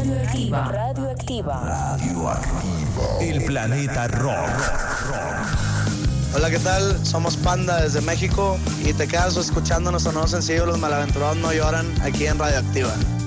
Radioactiva. Radioactiva. El planeta rock. Hola, ¿qué tal? Somos Panda desde México y te quedas escuchando nuestro nuevo sencillo Los Malaventurados No Lloran aquí en Radioactiva.